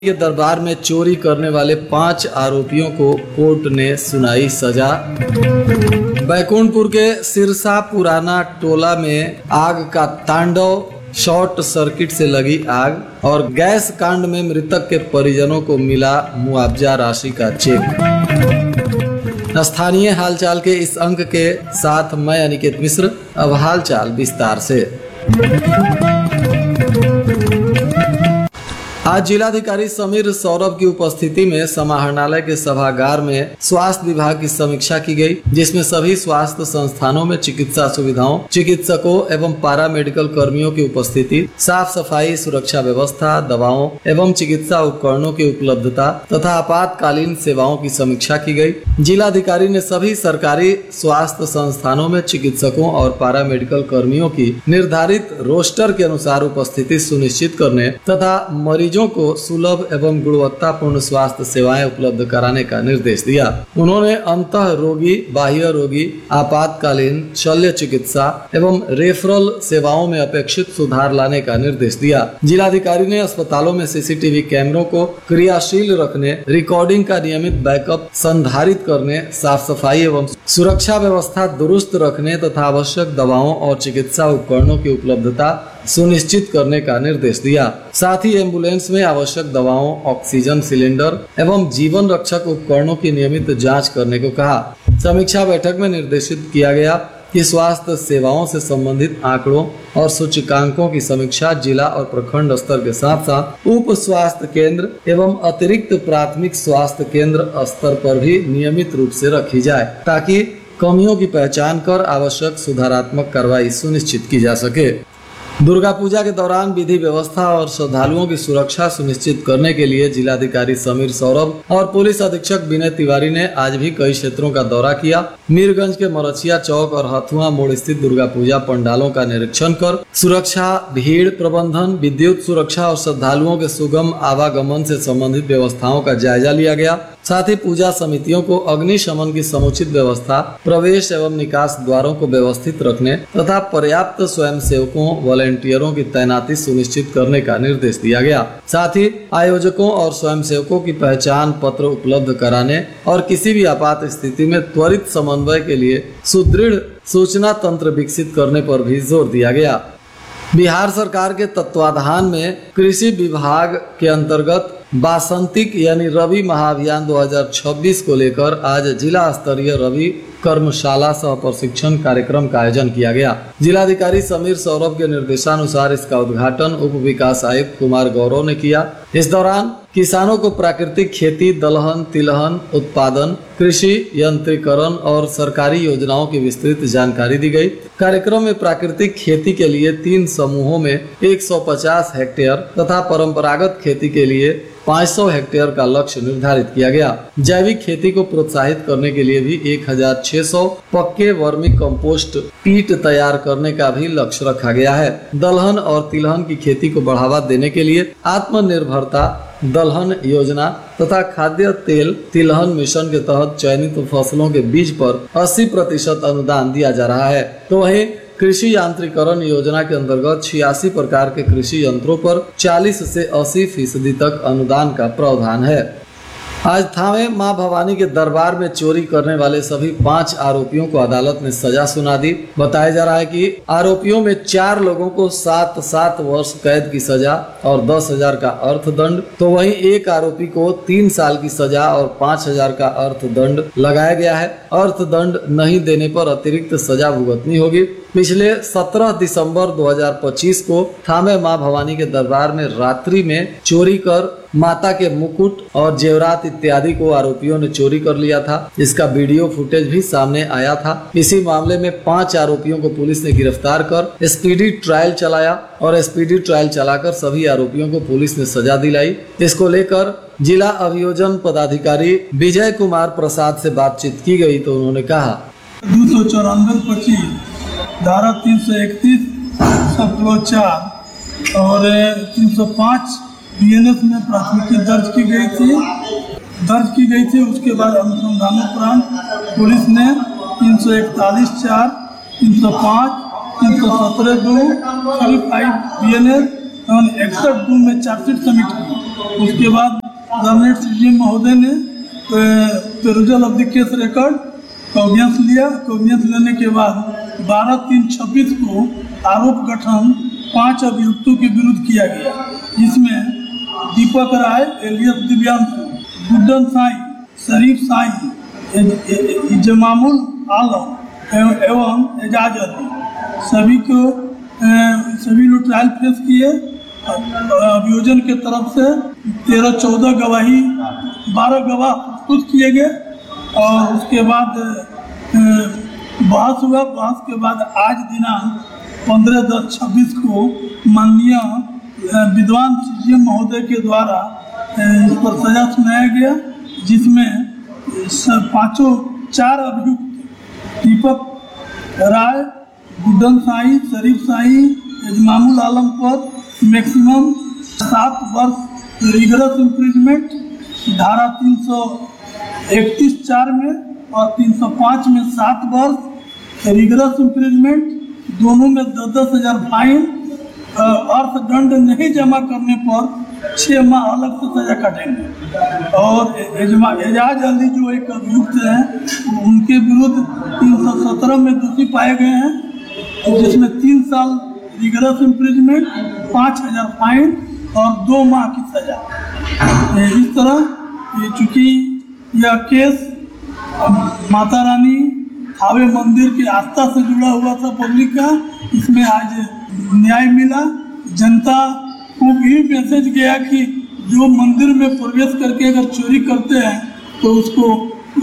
के दरबार में चोरी करने वाले 5 आरोपियों को कोर्ट ने सुनाई सजा। बैकुंठपुर के सिरसा पुराना टोला में आग का तांडव, शॉर्ट सर्किट से लगी आग और गैस कांड में मृतक के परिजनों को मिला मुआवजा राशि का चेक। स्थानीय हालचाल के इस अंक के साथ मैं अनिकेत मिश्र। अब हालचाल विस्तार से। आज जिलाधिकारी समीर सौरभ की उपस्थिति में समाहरणालय के सभागार में स्वास्थ्य विभाग की समीक्षा की गई, जिसमें सभी स्वास्थ्य संस्थानों में चिकित्सा सुविधाओं, चिकित्सकों एवं पारा मेडिकल कर्मियों की उपस्थिति, साफ सफाई, सुरक्षा व्यवस्था, दवाओं एवं चिकित्सा उपकरणों की उपलब्धता तथा आपातकालीन सेवाओं की समीक्षा की गई। जिलाधिकारी ने सभी सरकारी स्वास्थ्य संस्थानों में चिकित्सकों और पारा मेडिकल कर्मियों की निर्धारित रोस्टर के अनुसार उपस्थिति सुनिश्चित करने तथा मरीजों को सुलभ एवं गुणवत्तापूर्ण स्वास्थ्य सेवाएं उपलब्ध कराने का निर्देश दिया। उन्होंने अंतः रोगी, बाह्य रोगी, आपातकालीन, शल्य चिकित्सा एवं रेफरल सेवाओं में अपेक्षित सुधार लाने का निर्देश दिया। जिलाधिकारी ने अस्पतालों में सीसीटीवी कैमरों को क्रियाशील रखने, रिकॉर्डिंग का नियमित बैकअप संधारित करने, साफ सफाई एवं सुरक्षा व्यवस्था दुरुस्त रखने तथा आवश्यक दवाओं और चिकित्सा उपकरणों की उपलब्धता सुनिश्चित करने का निर्देश दिया। साथ ही एम्बुलेंस में आवश्यक दवाओं, ऑक्सीजन सिलेंडर एवं जीवन रक्षक उपकरणों की नियमित जांच करने को कहा। समीक्षा बैठक में निर्देशित किया गया कि स्वास्थ्य सेवाओं से संबंधित आंकड़ों और सूचकांकों की समीक्षा जिला और प्रखंड स्तर के साथ साथ उप स्वास्थ्य केंद्र एवं अतिरिक्त प्राथमिक स्वास्थ्य केंद्र स्तर पर भी नियमित रूप से रखी जाए, ताकि कमियों की पहचान कर आवश्यक सुधारात्मक कार्रवाई सुनिश्चित की जा सके। दुर्गा पूजा के दौरान विधि व्यवस्था और श्रद्धालुओं की सुरक्षा सुनिश्चित करने के लिए जिलाधिकारी समीर सौरभ और पुलिस अधीक्षक विनय तिवारी ने आज भी कई क्षेत्रों का दौरा किया। मीरगंज के मरचिया चौक और हथुआ मोड़ स्थित दुर्गा पूजा पंडालों का निरीक्षण कर सुरक्षा, भीड़ प्रबंधन, विद्युत सुरक्षा और श्रद्धालुओं के सुगम आवागमन से संबंधित व्यवस्थाओं का जायजा लिया गया। साथ ही पूजा समितियों को अग्निशमन की समुचित व्यवस्था, प्रवेश एवं निकास द्वारों को व्यवस्थित रखने तथा पर्याप्त स्वयंसेवकों, वॉलंटियरों की तैनाती सुनिश्चित करने का निर्देश दिया गया। साथ ही आयोजकों और स्वयंसेवकों की पहचान पत्र उपलब्ध कराने और किसी भी आपात स्थिति में त्वरित समन्वय के लिए सुदृढ़ सूचना तंत्र विकसित करने पर भी जोर दिया गया। बिहार सरकार के तत्वाधान में कृषि विभाग के अंतर्गत बासंतिक यानी रबी महाअभियान 2026 को लेकर आज जिला स्तरीय रबी कर्मशाला सह प्रशिक्षण कार्यक्रम का आयोजन किया गया। जिलाधिकारी समीर सौरभ के निर्देशानुसार इसका उद्घाटन उप विकास आयुक्त कुमार गौरव ने किया। इस दौरान किसानों को प्राकृतिक खेती, दलहन, तिलहन उत्पादन, कृषि यंत्रीकरण और सरकारी योजनाओं की विस्तृत जानकारी दी गई। कार्यक्रम में प्राकृतिक खेती के लिए 3 समूहों में 150 हेक्टेयर तथा परंपरागत खेती के लिए 500 हेक्टेयर का लक्ष्य निर्धारित किया गया। जैविक खेती को प्रोत्साहित करने के लिए भी 1600 पक्के वर्मी कंपोस्ट पीट तैयार करने का भी लक्ष्य रखा गया है। दलहन और तिलहन की खेती को बढ़ावा देने के लिए आत्मनिर्भरता दलहन योजना तथा खाद्य तेल तिलहन मिशन के तहत चयनित फसलों के बीज पर 80% अनुदान दिया जा रहा है। तो वहीं कृषि यांत्रिकरण योजना के अंतर्गत 86 प्रकार के कृषि यंत्रों पर 40 से 80% तक अनुदान का प्रावधान है। आज थावे मां भवानी के दरबार में चोरी करने वाले सभी 5 आरोपियों को अदालत ने सजा सुना दी। बताया जा रहा है कि आरोपियों में 4 लोगों को 7 वर्ष कैद की सजा और 10,000 का अर्थदंड, तो वहीं एक आरोपी को 3 साल की सजा और 5,000 का अर्थदंड लगाया गया है। अर्थदंड नहीं देने पर अतिरिक्त सजा भुगतनी होगी। पिछले 17 दिसंबर 2025 को थामे मां भवानी के दरबार में रात्रि में चोरी कर माता के मुकुट और जेवरात इत्यादि को आरोपियों ने चोरी कर लिया था। इसका वीडियो फुटेज भी सामने आया था। इसी मामले में 5 आरोपियों को पुलिस ने गिरफ्तार कर स्पीडी ट्रायल चलाया और स्पीडी ट्रायल चलाकर सभी आरोपियों को पुलिस ने सजा दिलाई। इसको लेकर जिला अभियोजन पदाधिकारी विजय कुमार प्रसाद से बातचीत की गई तो उन्होंने कहा 294-25 धारा 331 सब 4 और 305 BNS में प्राथमिकी दर्ज की गई थी। उसके बाद अनुसंधानोपरांत पुलिस ने 341-4, 305, 317-2, 35 BNS उन्होंने 61 में चार्जशीट सबमिट की। उसके बाद लर्नेड सीजीएम महोदय ने पेरुजल of the case record cognizance लिया। कॉग्निजेंस लेने के बाद 12/3/26 को आरोप गठन 5 अभियुक्तों के विरुद्ध किया गया, जिसमें दीपक राय एलियस दिव्यांशु, गुड्डन साई, शरीफ साई, जमामुल आलम एवं एजाज अली सभी लोग ट्रायल फेस किए। अभियोजन के तरफ से 13-14 गवाही 12 गवाह प्रस्तुत किए गए और उसके बाद बहस हुआ। बहस के बाद आज दिनांक 15/10/26 को माननीय विद्वान सीजीएम महोदय के द्वारा इस पर सजा सुनाया गया, जिसमें चार अभियुक्त दीपक राय, गुड्डन साई, शरीफ साई, इजमामुल आलम पर मैक्सिमम 7 वर्ष रिगरस इम्प्रिजमेंट धारा 331(4) में और 305 में 7 वर्ष रिगरस इम्प्रिजमेंट, दोनों में 10,000 फाइन, अर्थदंड नहीं जमा करने पर 6 माह अलग से सजा काटेंगे। और एजाज अली जो एक अभियुक्त हैं, उनके विरुद्ध 317 में दोषी पाए गए हैं, जिसमें 3 साल रिगरस इम्प्रिजमेंट, 5,000 फाइन और 2 माह की सजा। इस तरह चूँकि यह केस माता रानी थावे मंदिर की आस्था से जुड़ा हुआ था पब्लिक का, इसमें आज न्याय मिला। जनता को भी मैसेज गया कि जो मंदिर में प्रवेश करके अगर चोरी करते हैं तो उसको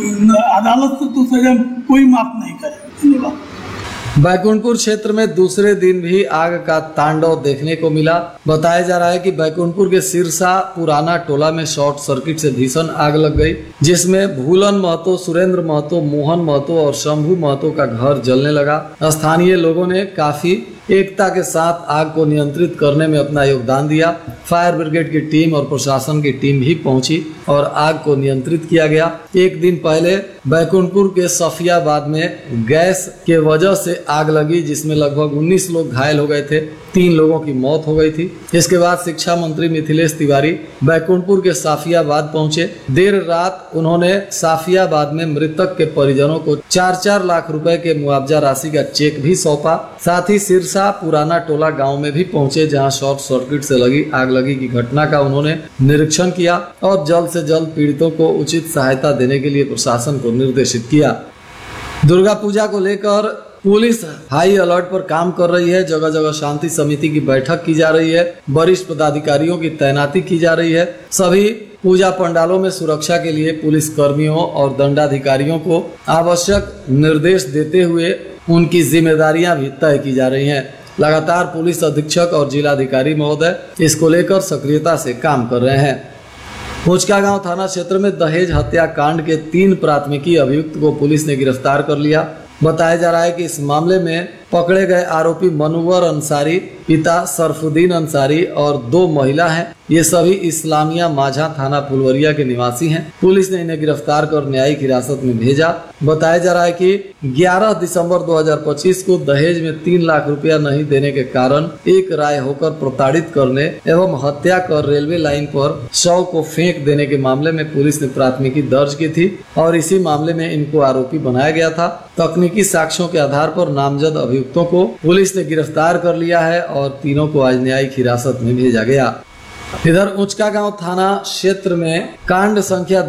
अदालत से तो सजा कोई माफ नहीं करे। धन्यवाद। बैकुंठपुर क्षेत्र में दूसरे दिन भी आग का तांडव देखने को मिला। बताया जा रहा है कि बैकुंठपुर के सिरसा पुराना टोला में शॉर्ट सर्किट से भीषण आग लग गई, जिसमें भूलन महतो, सुरेंद्र महतो, मोहन महतो और शंभू महतो का घर जलने लगा। स्थानीय लोगों ने काफी एकता के साथ आग को नियंत्रित करने में अपना योगदान दिया। फायर ब्रिगेड की टीम और प्रशासन की टीम भी पहुंची और आग को नियंत्रित किया गया। एक दिन पहले बैकुंठपुर के सफियाबाद में गैस के वजह से आग लगी, जिसमें लगभग 19 लोग घायल हो गए थे, 3 लोगों की मौत हो गई थी। इसके बाद शिक्षा मंत्री मिथिलेश तिवारी बैकुंठपुर के साफियाबाद पहुंचे। देर रात उन्होंने साफियाबाद में मृतक के परिजनों को 4-4 लाख रुपए के मुआवजा राशि का चेक भी सौंपा। साथ ही सिरसा पुराना टोला गांव में भी पहुंचे, जहां शॉर्ट सर्किट से आग लगी की घटना का उन्होंने निरीक्षण किया और जल्द से जल्द पीड़ितों को उचित सहायता देने के लिए प्रशासन को निर्देशित किया। दुर्गा पूजा को लेकर पुलिस हाई अलर्ट पर काम कर रही है। जगह जगह शांति समिति की बैठक की जा रही है, वरिष्ठ पदाधिकारियों की तैनाती की जा रही है। सभी पूजा पंडालों में सुरक्षा के लिए पुलिस कर्मियों और दंडाधिकारियों को आवश्यक निर्देश देते हुए उनकी जिम्मेदारियां भी तय की जा रही हैं। लगातार पुलिस अधीक्षक और जिलाधिकारी महोदय इसको लेकर सक्रियता से काम कर रहे हैं। ऊंचका गांव थाना क्षेत्र में दहेज हत्याकांड के 3 प्राथमिकी अभियुक्त को पुलिस ने गिरफ्तार कर लिया। बताया जा रहा है कि इस मामले में पकड़े गए आरोपी मनोवर अंसारी, पिता सरफुद्दीन अंसारी और 2 महिला हैं। ये सभी इस्लामिया माझा थाना फुलवरिया के निवासी हैं। पुलिस ने इन्हें गिरफ्तार कर न्यायिक हिरासत में भेजा। बताया जा रहा है कि 11 दिसंबर 2025 को दहेज में 3 लाख रुपया नहीं देने के कारण एक राय होकर प्रताड़ित करने एवं हत्या कर रेलवे लाइन पर शव को फेंक देने के मामले में पुलिस ने प्राथमिकी दर्ज की थी और इसी मामले में इनको आरोपी बनाया गया था। तकनीकी साक्ष्यों के आधार पर नामजद अभियुक्तों को पुलिस ने गिरफ्तार कर लिया है और तीनों को आज न्यायिक हिरासत में भेजा गया। इधर ऊंचका गांव थाना क्षेत्र में कांड संख्या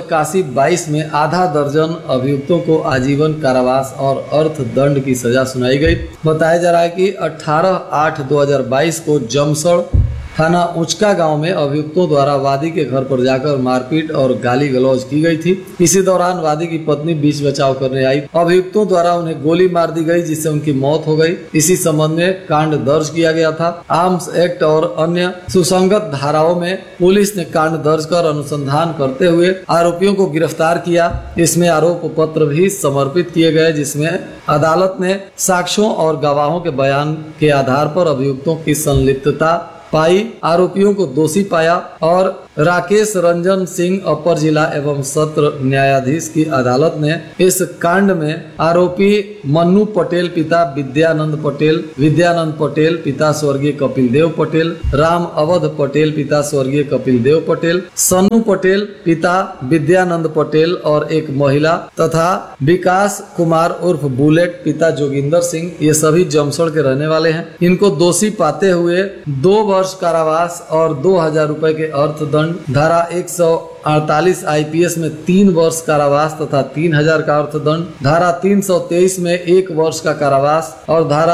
281/22 में आधा दर्जन अभियुक्तों को आजीवन कारावास और अर्थदंड की सजा सुनाई गई। बताया जा रहा है कि 18/8/2022 को जमसड़ थाना ऊंचका गांव में अभियुक्तों द्वारा वादी के घर पर जाकर मारपीट और गाली गलौज की गई थी। इसी दौरान वादी की पत्नी बीच बचाव करने आई। अभियुक्तों द्वारा उन्हें गोली मार दी गई, जिससे उनकी मौत हो गई। इसी संबंध में कांड दर्ज किया गया था। आर्म्स एक्ट और अन्य सुसंगत धाराओं में पुलिस ने कांड दर्ज कर अनुसंधान करते हुए आरोपियों को गिरफ्तार किया। इसमें आरोप पत्र भी समर्पित किए गए, जिसमें अदालत ने साक्ष्यों और गवाहों के बयान के आधार पर अभियुक्तों की संलिप्तता पाई, आरोपियों को दोषी पाया और राकेश रंजन सिंह अपर जिला एवं सत्र न्यायाधीश की अदालत ने इस कांड में आरोपी मन्नू पटेल पिता विद्यानंद पटेल पिता स्वर्गीय कपिल देव पटेल, राम अवध पटेल पिता स्वर्गीय कपिल देव पटेल, सन्नू पटेल पिता विद्यानंद पटेल और एक महिला तथा विकास कुमार उर्फ बुलेट पिता जोगिंदर सिंह, ये सभी जमसड़ के रहने वाले हैं। इनको दोषी पाते हुए 2 वर्ष कारावास और 2000 रुपए के अर्थदंड, धारा 148 IPS में 3 वर्ष कारावास तथा 3000 का अर्थदंड, धारा 323 में 1 वर्ष का कारावास और धारा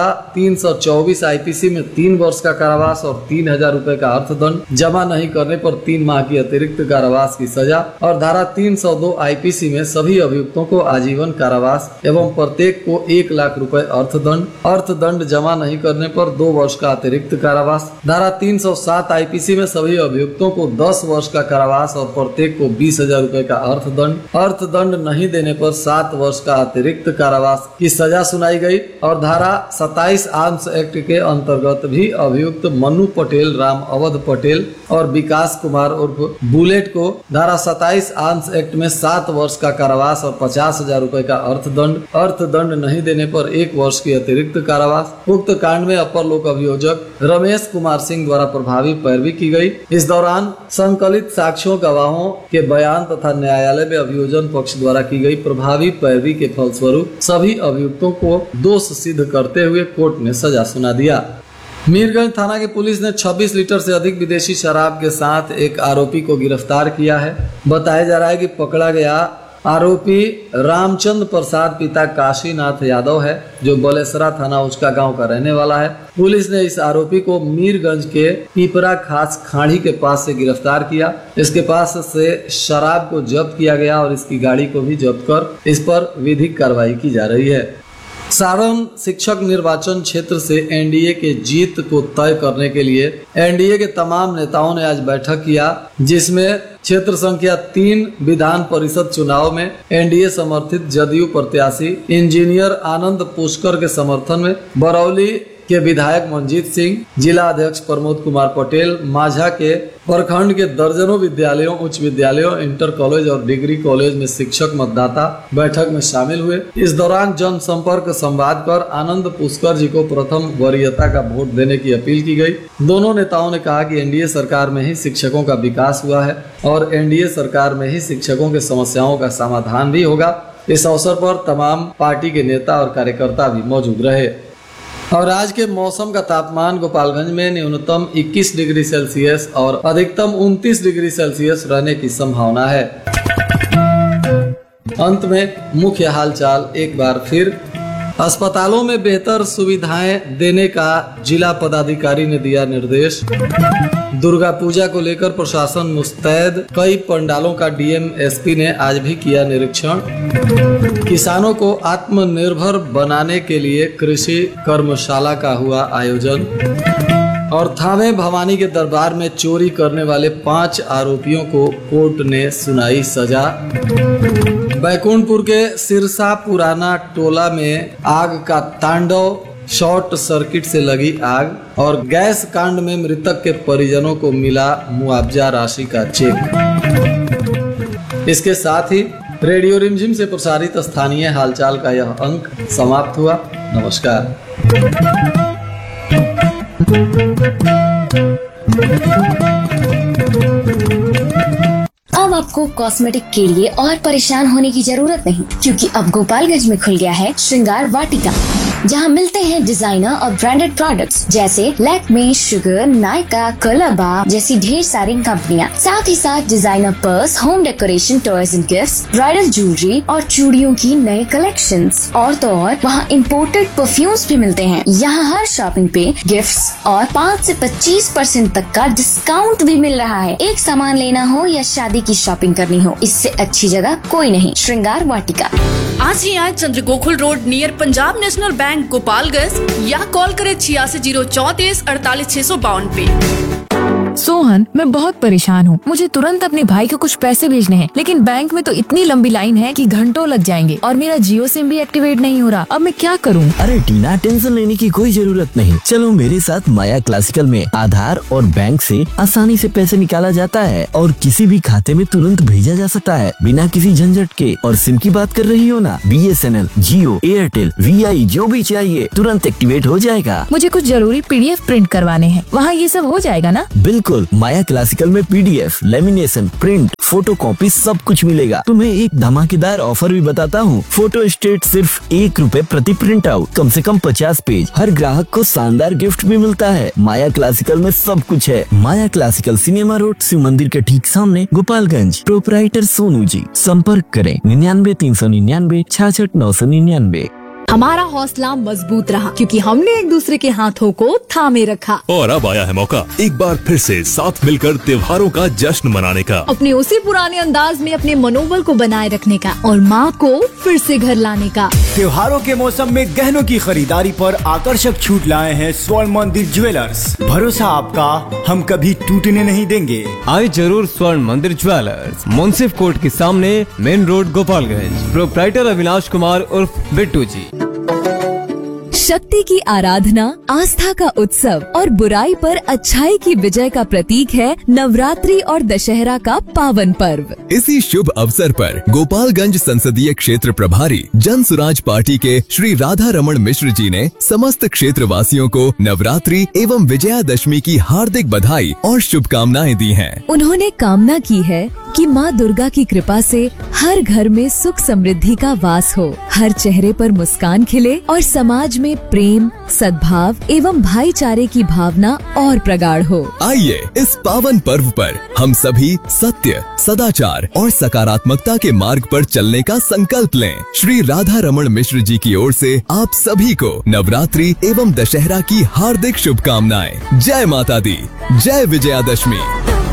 324 IPC में 3 वर्ष का कारावास और 3000 रुपए का अर्थदंड, जमा नहीं करने पर 3 माह की अतिरिक्त कारावास की सजा और धारा 302 IPC में सभी अभियुक्तों को आजीवन कारावास एवं प्रत्येक को 1 लाख रुपए अर्थदंड जमा नहीं करने पर 2 वर्ष का अतिरिक्त कारावास, धारा 307 IPC में सभी अभियुक्तों को 10 वर्ष का कारावास और प्रत्येक को 20,000 रुपए का अर्थदंड नहीं देने पर 7 वर्ष का अतिरिक्त कारावास की सजा सुनाई गई और धारा 27 आर्म्स एक्ट के अंतर्गत भी अभियुक्त मन्नू पटेल, राम अवध पटेल और विकास कुमार उर्फ बुलेट को धारा 27 आर्म्स एक्ट में 7 वर्ष का कारावास और 50,000 रुपए का अर्थदंड नहीं देने पर 1 वर्ष की अतिरिक्त कारावास। उक्त कांड में अपर लोक अभियोजक रमेश कुमार सिंह द्वारा प्रभावी पैरवी की गई। इस दौरान संकलित साक्ष्यों, गवाहों के बयान तथा न्यायालय में अभियोजन पक्ष द्वारा की गई प्रभावी पैरवी के फलस्वरूप सभी अभियुक्तों को दोष सिद्ध करते हुए कोर्ट ने सजा सुना दिया। मीरगंज थाना की पुलिस ने 26 लीटर से अधिक विदेशी शराब के साथ एक आरोपी को गिरफ्तार किया है। बताया जा रहा है कि पकड़ा गया आरोपी रामचंद्र प्रसाद पिता काशीनाथ यादव है, जो बलेसरा थाना उचका गांव का रहने वाला है। पुलिस ने इस आरोपी को मीरगंज के पीपरा खास खाड़ी के पास से गिरफ्तार किया। इसके पास से शराब को जब्त किया गया और इसकी गाड़ी को भी जब्त कर इस पर विधिक कार्रवाई की जा रही है। सारण शिक्षक निर्वाचन क्षेत्र से एनडीए के जीत को तय करने के लिए एनडीए के तमाम नेताओं ने आज बैठक किया, जिसमें क्षेत्र संख्या 3 विधान परिषद चुनाव में एनडीए समर्थित जदयू प्रत्याशी इंजीनियर आनंद पुष्कर के समर्थन में बरौली के विधायक मंजीत सिंह, जिला अध्यक्ष प्रमोद कुमार पटेल, माझा के प्रखंड के दर्जनों विद्यालयों, उच्च विद्यालयों, इंटर कॉलेज और डिग्री कॉलेज में शिक्षक मतदाता बैठक में शामिल हुए। इस दौरान जनसंपर्क संवाद कर आनंद पुष्कर जी को प्रथम वरीयता का वोट देने की अपील की गई। दोनों नेताओं ने कहा कि एनडीए सरकार में ही शिक्षकों का विकास हुआ है और एनडीए सरकार में ही शिक्षकों की समस्याओं का समाधान भी होगा। इस अवसर पर तमाम पार्टी के नेता और कार्यकर्ता भी मौजूद रहे। और आज के मौसम का तापमान गोपालगंज में न्यूनतम 21 डिग्री सेल्सियस और अधिकतम 29 डिग्री सेल्सियस रहने की संभावना है। अंत में मुख्य हालचाल एक बार फिर। अस्पतालों में बेहतर सुविधाएं देने का जिला पदाधिकारी ने दिया निर्देश। दुर्गा पूजा को लेकर प्रशासन मुस्तैद, कई पंडालों का डीएम एसपी ने आज भी किया निरीक्षण। किसानों को आत्मनिर्भर बनाने के लिए कृषि कर्मशाला का हुआ आयोजन। और थावे भवानी के दरबार में चोरी करने वाले 5 आरोपियों को कोर्ट ने सुनाई सजा। बैकुंठपुर के सिरसा पुराना टोला में आग का तांडव, शॉर्ट सर्किट से लगी आग और गैस कांड में मृतक के परिजनों को मिला मुआवजा राशि का चेक। इसके साथ ही रेडियो रिमझिम से प्रसारित स्थानीय हालचाल का यह अंक समाप्त हुआ। नमस्कार। अब आपको कॉस्मेटिक के लिए और परेशान होने की जरूरत नहीं, क्योंकि अब गोपालगंज में खुल गया है श्रृंगार वाटिका, जहां मिलते हैं डिजाइनर और ब्रांडेड प्रोडक्ट्स जैसे लैक्मे, शुगर, नायका, कलरबा जैसी ढेर सारी कंपनियां। साथ ही साथ designer purse, home decoration, toys and gifts, bridal jewellery और चूड़ियों की नए कलेक्शंस। और तो और वहाँ इम्पोर्टेड परफ्यूम्स भी मिलते हैं। यहाँ हर शॉपिंग पे गिफ्ट्स और 5 से 25% तक का डिस्काउंट भी मिल रहा है। एक सामान लेना हो या शादी की शॉपिंग करनी हो, इससे अच्छी जगह कोई नहीं। श्रृंगार वाटिका आज ही आए चंद्र Gokul road near Punjab national bank Gopalganj, या कॉल करें 86 034 48 652 पे। सोहन, मैं बहुत परेशान हूँ। मुझे तुरंत अपने भाई को कुछ पैसे भेजने हैं, लेकिन बैंक में तो इतनी लंबी लाइन है कि घंटों लग जाएंगे और मेरा जियो सिम भी एक्टिवेट नहीं हो रहा। अब मैं क्या करूँ? अरे टीना, टेंशन लेने की कोई जरूरत नहीं। चलो मेरे साथ माया क्लासिकल में आधार और बैंक से आसानी से पैसे निकाला जाता है और किसी भी खाते में तुरंत भेजा जा सकता है बिना किसी झंझट के। और सिम की बात कर रही हो ना, BSNL, जियो, एयरटेल, VI जो भी चाहिए तुरंत एक्टिवेट हो जाएगा। मुझे कुछ जरूरी PDF प्रिंट करवाने हैं, वहाँ ये सब हो जाएगा ना? बिल्कुल, माया क्लासिकल में PDF, lamination, print, photo copy सब कुछ मिलेगा। तुम्हें एक धमाकेदार ऑफर भी बताता हूँ। फोटो स्टेट सिर्फ ₹1 प्रति प्रिंट आउट, कम से कम 50 पेज। हर ग्राहक को शानदार गिफ्ट भी मिलता है। माया क्लासिकल में सब कुछ है। माया क्लासिकल, सिनेमा रोड, शिव मंदिर के ठीक सामने, गोपालगंज। प्रोपराइटर सोनू जी। संपर्क करें 99 399 66 999। हमारा हौसला मजबूत रहा क्योंकि हमने एक दूसरे के हाथों को थामे रखा। और अब आया है मौका एक बार फिर से साथ मिलकर त्योहारों का जश्न मनाने का, अपने उसी पुराने अंदाज में अपने मनोबल को बनाए रखने का और माँ को फिर से घर लाने का। त्योहारों के मौसम में गहनों की खरीदारी पर आकर्षक छूट लाए हैं स्वर्ण मंदिर ज्वेलर्स। भरोसा आपका, हम कभी टूटने नहीं देंगे। आए जरूर स्वर्ण मंदिर ज्वेलर्स, मुंसिफ कोर्ट के सामने, main road, Gopalganj. Proprietor Avinash Kumar उर्फ बिट्टू जी। शक्ति की आराधना, आस्था का उत्सव और बुराई पर अच्छाई की विजय का प्रतीक है नवरात्रि और दशहरा का पावन पर्व। इसी शुभ अवसर पर गोपालगंज संसदीय क्षेत्र प्रभारी जन सुराज पार्टी के श्री राधा रमण मिश्र जी ने समस्त क्षेत्र वासियों को नवरात्रि एवं विजयादशमी की हार्दिक बधाई और शुभकामनाएं दी हैं। उन्होंने कामना की है कि माँ दुर्गा की कृपा से हर घर में सुख समृद्धि का वास हो, हर चेहरे पर मुस्कान खिले और समाज में प्रेम, सद्भाव एवं भाईचारे की भावना और प्रगाढ़ हो। आइए इस पावन पर्व पर हम सभी सत्य, सदाचार और सकारात्मकता के मार्ग पर चलने का संकल्प लें। श्री राधा रमण मिश्र जी की ओर से आप सभी को नवरात्रि एवं दशहरा की हार्दिक शुभकामनाएं। जय माता दी, जय विजयादशमी।